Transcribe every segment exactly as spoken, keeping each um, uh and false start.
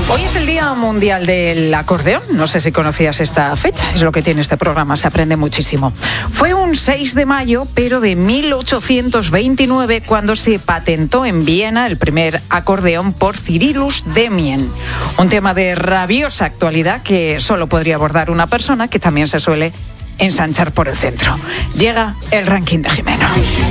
Hoy es el Día Mundial del Acordeón. No sé si conocías esta fecha, es lo que tiene este programa, se aprende muchísimo. Fue un seis de mayo, pero de mil ochocientos veintinueve, cuando se patentó en Viena el primer acordeón por Cyrillus Demien. Un tema de rabiosa actualidad que solo podría abordar una persona que también se suele ensanchar por el centro. Llega el ranking de Jimeno.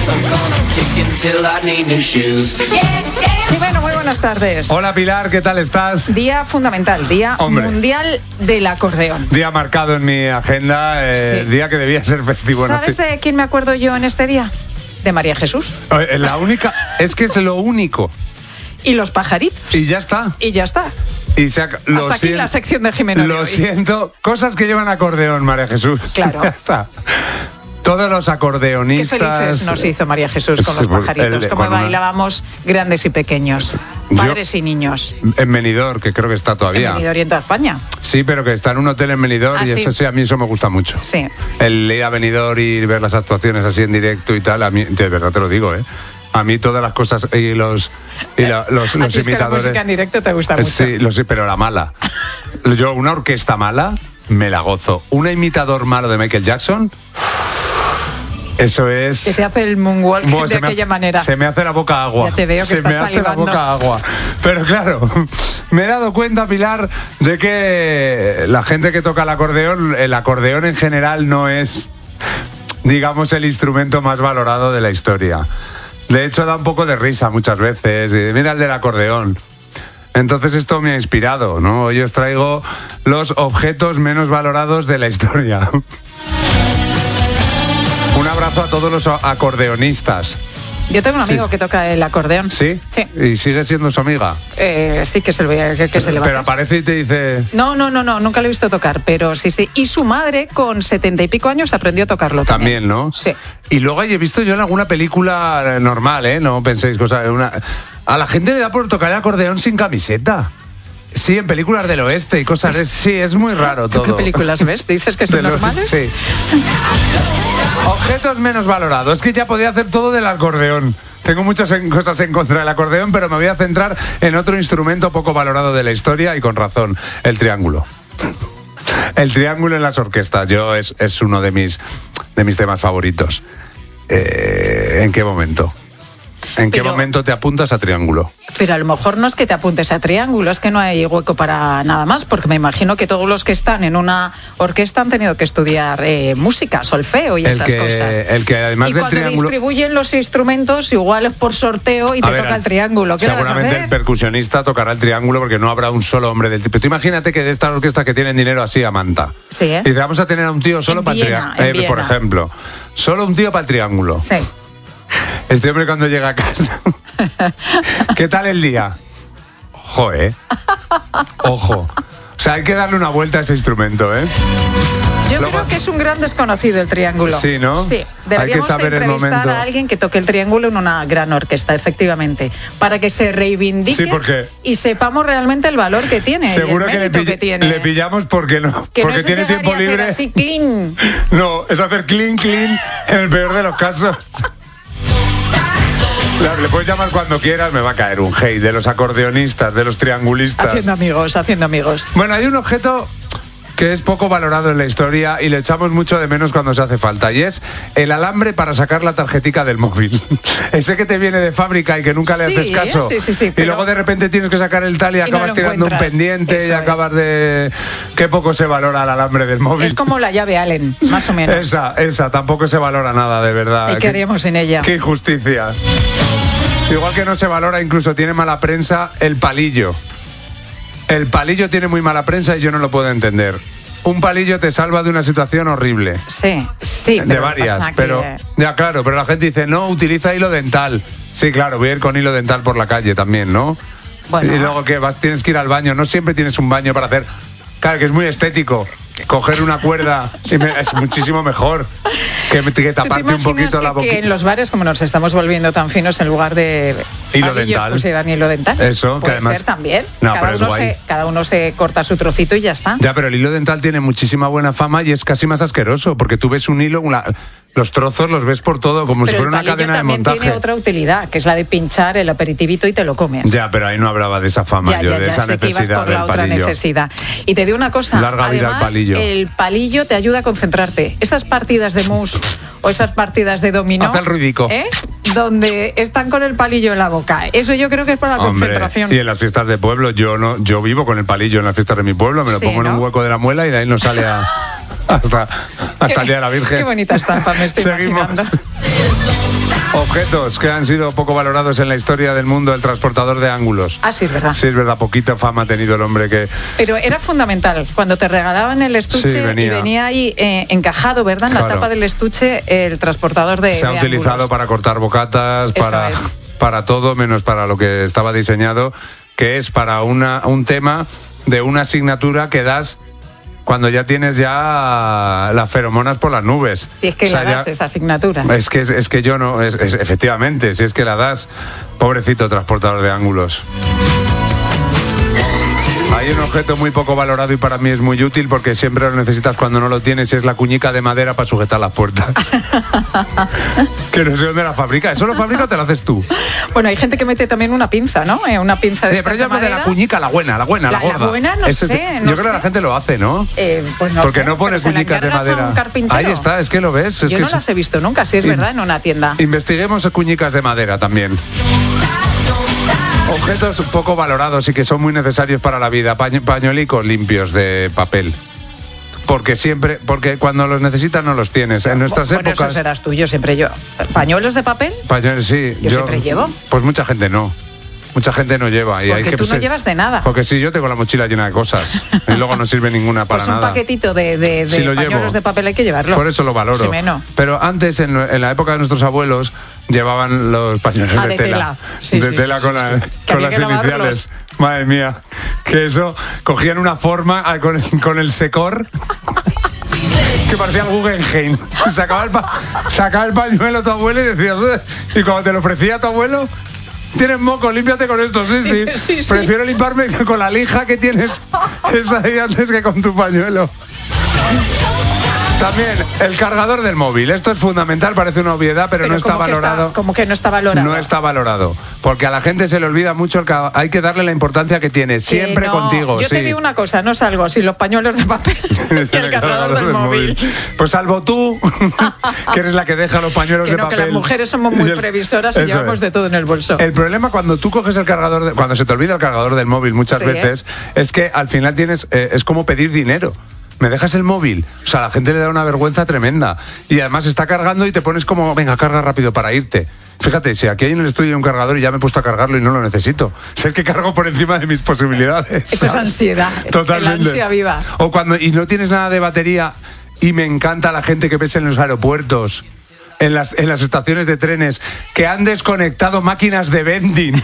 Jimeno, muy buenas tardes. Hola Pilar, ¿qué tal estás? Día fundamental, Día Hombre. Mundial del Acordeón. Día marcado en mi agenda, eh, sí. Día que debía ser festivo. ¿Sabes ¿no? de quién me acuerdo yo en este día? De María Jesús. Eh, la única, es que es lo único. Y los pajaritos. Y ya está. Y ya está. Y se ha, lo Hasta aquí siento, la sección de Jimeno. Lo siento. Cosas que llevan acordeón, María Jesús. Claro. Ya está. Todos los acordeonistas. Qué felices nos hizo María Jesús con los pajaritos. El, Como bueno, bailábamos grandes y pequeños, padres yo, y niños. En Benidorm, que creo que está todavía. En Benidorm y en toda España. Sí, pero que está en un hotel en Benidorm. Ah, y sí. eso sí, a mí eso me gusta mucho. Sí. El ir a Benidorm y ver las actuaciones así en directo y tal, a mí, de verdad te lo digo, ¿eh? A mí todas las cosas y los y la, los, los es imitadores. Que la música en directo te gusta mucho. Sí, lo sé, pero la mala. Yo una orquesta mala me la gozo. Un imitador malo de Michael Jackson. Eso es. Que te hace el moonwalk bueno, de aquella me, manera. Se me hace la boca agua. Ya te veo que se estás me hace salivando. la boca agua. Pero claro, me he dado cuenta, Pilar, de que la gente que toca el acordeón, el acordeón en general no es, digamos, el instrumento más valorado de la historia. De hecho, da un poco de risa muchas veces. Y mira el del acordeón. Entonces esto me ha inspirado, ¿no? Hoy os traigo los objetos menos valorados de la historia. Un abrazo a todos los acordeonistas. Yo tengo un amigo sí. que toca el acordeón. ¿Sí? Sí. ¿Y sigue siendo su amiga? Eh, sí, que se, le, que, que se le va Pero a aparece y te dice... No, no, no, no, nunca lo he visto tocar, pero sí, sí. Y su madre, con setenta y pico años, aprendió a tocarlo también. También, ¿no? Sí. Y luego he visto yo en alguna película normal, ¿eh? No penséis cosas... Una... A la gente le da por tocar el acordeón sin camiseta. Sí, en películas del oeste y cosas... Es, sí, es muy raro todo. ¿Qué películas ves? ¿Dices que son los, normales? Sí. Objetos menos valorados. Es que ya podía hacer todo del acordeón. Tengo muchas en, cosas en contra del acordeón, pero me voy a centrar en otro instrumento poco valorado de la historia y con razón, el triángulo. El triángulo en las orquestas. Yo es, es uno de mis, de mis temas favoritos. Eh, ¿En qué momento? ¿En qué pero, momento te apuntas a triángulo? Pero a lo mejor no es que te apuntes a triángulo, es que no hay hueco para nada más, porque me imagino que todos los que están en una orquesta han tenido que estudiar eh, música, solfeo y el esas que, cosas. El que además y del cuando triángulo... distribuyen los instrumentos, igual es por sorteo y te ver, toca el triángulo. ¿Qué seguramente el percusionista tocará el triángulo porque no habrá un solo hombre del tipo. Tú imagínate que de estas orquestas que tienen dinero así a manta. Sí, ¿eh? Y vamos a tener a un tío solo en para Viena, el triángulo. Eh, por ejemplo, solo un tío para el triángulo. Sí. Este hombre cuando llega a casa. ¿Qué tal el día? Ojo, ¿eh? Ojo. O sea, hay que darle una vuelta a ese instrumento, ¿eh? Yo Lo creo más... que es un gran desconocido el triángulo. Sí, ¿no? Sí. Deberíamos hay que saber entrevistar el momento... a alguien que toque el triángulo en una gran orquesta, efectivamente, para que se reivindique sí, porque... y sepamos realmente el valor que tiene. Seguro y el que, le, pill... que tiene. le pillamos porque no. Que porque no es tiene tiempo libre. Así, clean. No, es hacer clean, clean en el peor de los casos. Claro, le puedes llamar cuando quieras, me va a caer un hate de los acordeonistas, de los triangulistas. Haciendo amigos, haciendo amigos. Bueno, hay un objeto que es poco valorado en la historia y le echamos mucho de menos cuando se hace falta, y es el alambre para sacar la tarjetica del móvil. Ese que te viene de fábrica y que nunca le sí, haces caso. Sí, sí, sí, y luego de repente tienes que sacar el tal y, y acabas no tirando un pendiente. Eso y acabas es. de... Qué poco se valora el alambre del móvil. Es como la llave Allen, más o menos. Esa, esa, tampoco se valora nada, de verdad. ¿Y qué haríamos sin ella? Qué injusticia. Igual que no se valora, incluso tiene mala prensa, el palillo. El palillo tiene muy mala prensa y yo no lo puedo entender. Un palillo te salva de una situación horrible. Sí, sí. De varias, pero... Que... Ya, claro, pero la gente dice, no, utiliza hilo dental. Sí, claro, voy a ir con hilo dental por la calle también, ¿no? Bueno. Y luego que vas, tienes que ir al baño. No siempre tienes un baño para hacer... Claro, que es muy estético. Coger una cuerda y me, es muchísimo mejor que, que taparte un poquito que, la boquita. Que en los bares, como nos estamos volviendo tan finos, en lugar de hilo dental, pusieran hilo dental. Eso, puede que además, ser también. No, cada, uno se, cada uno se corta su trocito y ya está. Ya, pero el hilo dental tiene muchísima buena fama y es casi más asqueroso, porque tú ves un hilo, una, los trozos los ves por todo, como pero si fuera una cadena de montaje. Pero el palillo también tiene otra utilidad, que es la de pinchar el aperitivito y te lo comes. Ya, pero ahí no hablaba de esa fama, ya, yo ya, de ya, esa sé necesidad que ibas por la del otra palillo. necesidad. Y te digo una cosa, larga además, vida al palillo. El palillo te ayuda a concentrarte. Esas partidas de mus o esas partidas de dominó, hace el ruidico, ¿eh? Donde están con el palillo en la boca. Eso yo creo que es para la Hombre, concentración. y en las fiestas de pueblo, yo no, yo vivo con el palillo en las fiestas de mi pueblo, me lo Sí, pongo ¿no? en un hueco de la muela y de ahí no sale a, hasta, hasta el Día de la Virgen. Qué bonita estampa me estoy Seguimos. imaginando. Objetos que han sido poco valorados en la historia del mundo, el transportador de ángulos. Ah, sí, es verdad. Sí, es verdad, poquita fama ha tenido el hombre que... Pero era fundamental. Cuando te regalaban el estuche Sí, venía. y venía ahí eh, encajado, ¿verdad? En la Claro. tapa del estuche, el transportador de Se ha de utilizado ángulos. para cortar bocatas, Eso para, es. para todo, menos para lo que estaba diseñado, que es para una, un tema de una asignatura que das cuando ya tienes ya las feromonas por las nubes. Si es que O sea, la das ya- esa asignatura. Es que, es que yo no, es, es- efectivamente, si es que la das, pobrecito transportador de ángulos. Hay un objeto muy poco valorado y para mí es muy útil porque siempre lo necesitas cuando no lo tienes y es la cuñica de madera para sujetar las puertas. Que no sé dónde la fabrica. ¿Eso lo fabrica o te lo haces tú? Bueno, hay gente que mete también una pinza, ¿no? Eh, Una pinza de Eh, pero estas yo de hablo de la madera. cuñica, la buena, la buena, la, La- la gorda. buena no Ese- sé, Yo no creo que sé. la gente lo hace, ¿no? Eh, pues no Porque sé, no pone pero se la cuñicas de encargas a madera. un carpintero. Ahí está, es que lo ves. Es Yo que no es- las he visto nunca, si es In- verdad, en una tienda. Investiguemos cuñicas de madera también. Objetos poco valorados y que son muy necesarios para la vida. Paño- pañuelicos limpios de papel. Porque siempre, porque cuando los necesitas no los tienes. En nuestras Bueno, épocas. eso serás tú, yo siempre yo. ¿Pañuelos de papel? pañuelos, sí. Yo siempre llevo. Pues mucha gente no. Mucha gente no lleva. Y Porque hay que tú no llevas de nada. Porque sí, yo tengo la mochila llena de cosas. Y luego no sirve ninguna para Pues un nada. paquetito de, de, de Sí lo pañuelos llevo. de papel hay que llevarlo. Por eso lo valoro. Jimeno. Pero antes, en, en la época de nuestros abuelos, llevaban los pañuelos Ah, de, de tela. tela. Sí, de sí, tela sí, con, sí, la- sí. Que con había las que lavarlos. iniciales. Madre mía. Que eso, cogían una forma ah, con, con el secor que parecía el Guggenheim. Sacaba el, pa- sacaba el pañuelo tu abuelo y decías, "Ugh". Y cuando te lo ofrecía tu abuelo, tienes moco, límpiate con esto. Sí, sí. Sí, sí. Prefiero limparme con la lija que tienes esa ahí antes que con tu pañuelo. También el cargador del móvil. Esto es fundamental, parece una obviedad, pero, Pero no está como que valorado. como que no está valorado. No está valorado. Porque a la gente se le olvida mucho el ca- hay que darle la importancia que tiene. Que Siempre no. contigo. Yo sí. te digo una cosa, no salgo sin los pañuelos de papel y el cargador del móvil. Pues salvo tú, que eres la que deja los pañuelos Que de no, papel. que las mujeres somos muy Y el- previsoras y Eso llevamos es. de todo en el bolso. El problema cuando tú coges el cargador, de- cuando se te olvida el cargador del móvil muchas Sí, veces, es que al final tienes, eh, es como pedir dinero. ¿Me dejas el móvil? O sea, a la gente le da una vergüenza tremenda. Y además está cargando y te pones como, venga, carga rápido para irte. Fíjate, si aquí hay en el estudio un cargador y ya me he puesto a cargarlo y no lo necesito. Si es que cargo por encima de mis posibilidades. Eso es ¿sabes? ansiedad. Totalmente. El ansia viva. O cuando y no tienes nada de batería y me encanta la gente que ves en los aeropuertos. En las, en las estaciones de trenes, que han desconectado máquinas de vending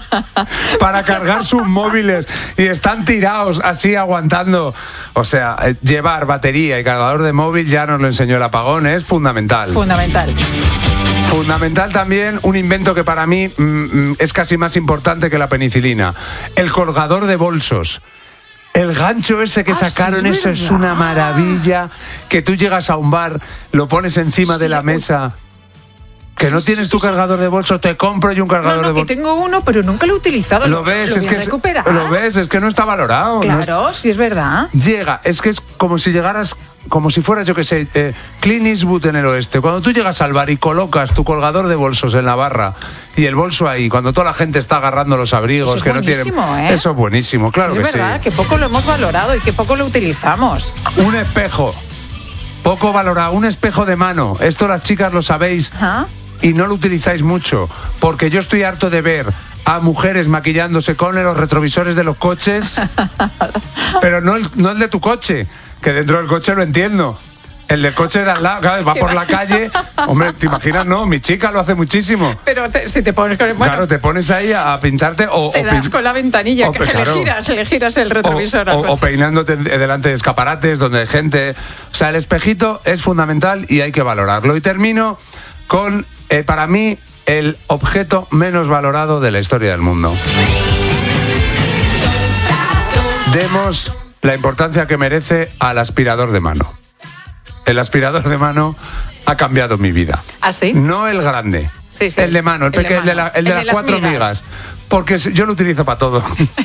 para cargar sus móviles y están tirados así aguantando. O sea, eh, llevar batería y cargador de móvil, ya nos lo enseñó el apagón, es fundamental. Fundamental. Fundamental también un invento que para mí mm, mm, es casi más importante que la penicilina, el colgador de bolsos. El gancho ese que Ah, sacaron, sí, es eso es verdad. una maravilla. Que tú llegas a un bar, lo pones encima Sí, de la uy. mesa. Que no Sí, tienes sí, tu sí. cargador de bolsos, te compro yo un No, cargador no, de que bolsos. tengo uno, pero nunca lo he utilizado. Lo ves, lo es voy que a es- recuperar. lo ves, es que no está valorado. no es- Claro, sí es verdad. Llega, es que es como si llegaras, como si fueras, yo que sé, eh, Clint Eastwood en el oeste. Cuando tú llegas al bar y colocas tu colgador de bolsos en la barra y el bolso ahí, cuando toda la gente está agarrando los abrigos Eso es que no tienen. buenísimo, ¿eh? Eso es buenísimo, claro Sí, que es verdad, sí. que poco lo hemos valorado y que poco lo utilizamos. Un espejo, poco valorado, un espejo de mano. Esto las chicas lo sabéis. Ajá. Y no lo utilizáis mucho, porque yo estoy harto de ver a mujeres maquillándose con los retrovisores de los coches, pero no el, no el de tu coche, que dentro del coche lo entiendo. El del coche de al lado, claro, va por la calle. Hombre, ¿te imaginas? No, mi chica lo hace muchísimo. Pero te- si te pones con el... Bueno, Claro, te pones ahí a, a pintarte o, te o das pin- con la ventanilla, o que pe- le claro. giras, le giras el o, retrovisor al o- o coche. peinándote delante de escaparates donde hay gente. O sea, el espejito es fundamental y hay que valorarlo. Y termino con, eh, para mí, el objeto menos valorado de la historia del mundo. Demos la importancia que merece al aspirador de mano. El aspirador de mano ha cambiado mi vida. ¿Ah, sí? No el grande. Sí, sí. El de mano, el, el, pequeño, de, el de, la, el de, el las, de las cuatro migas. migas. Porque yo lo utilizo para todo.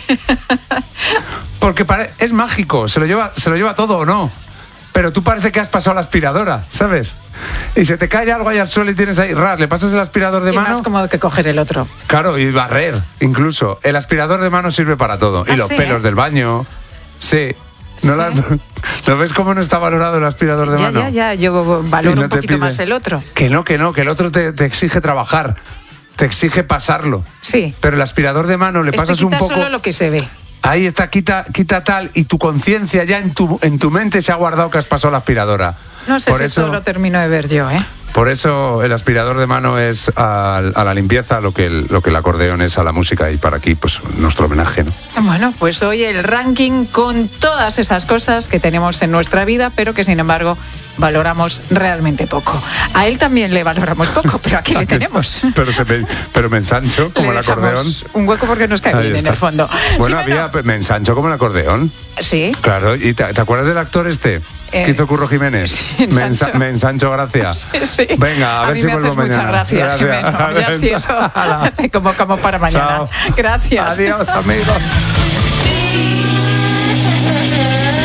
Porque pare, es mágico, se lo lleva, se lo lleva todo o no. Pero tú parece que has pasado la aspiradora, ¿sabes? Y se te cae algo ahí al suelo y tienes ahí, ras, le pasas el aspirador de y mano. más cómodo que coger el otro. Claro, y barrer, incluso. El aspirador de mano sirve para todo. ¿Ah, y los sí, pelos eh? del baño. Sí. ¿No, sí. La, ¿No ves cómo no está valorado el aspirador de ya, mano? Ya, ya, yo valoro no un poquito pide, más el otro. Que no, que no, que el otro te, te exige trabajar. Te exige pasarlo. Sí. Pero el aspirador de mano le este pasas un poco. Solo lo que se ve. Ahí está, quita, quita tal, y tu conciencia ya en tu, en tu mente se ha guardado que has pasado la aspiradora. No sé por si eso, esto lo termino de ver yo, ¿eh? Por eso el aspirador de mano es a, a la limpieza lo que, el, lo que el acordeón es a la música, y para aquí, pues, nuestro homenaje, ¿no? Bueno, pues hoy el ranking con todas esas cosas que tenemos en nuestra vida, pero que sin embargo valoramos realmente poco. A él también le valoramos poco, pero aquí le tenemos. pero, se me, pero me ensancho como le el acordeón. Un hueco porque nos cae Ahí bien está. en el fondo. Bueno, Jimeno. había, me ensancho como el acordeón. Sí. Claro, ¿y te, te acuerdas del actor este? Eh, que hizo Curro Jiménez. Sí, me, ensa, me ensancho, gracias. Sí, sí. Venga, a, a ver mí si me vuelvo haces mañana. Muchas gracias, Jimeno. Ya sí, eso. Como, como para mañana. Chao. Gracias. Adiós, amigos.